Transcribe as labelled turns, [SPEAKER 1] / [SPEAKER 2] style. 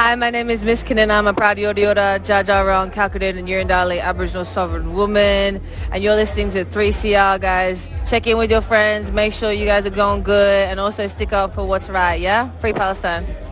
[SPEAKER 1] Hi, my name is Miss Kinnan. I'm a proud Yoda Jaja calculated and Yurindale Aboriginal sovereign woman. And you're listening to 3CR, guys. Check in with your friends. Make sure you guys are going good. And also stick up for what's right, yeah? Free Palestine.